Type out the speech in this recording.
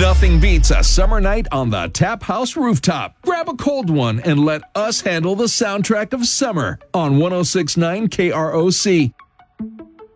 Nothing beats a summer night on the Tap House rooftop. Grab a cold one and let us handle the soundtrack of summer on 106.9 KROC.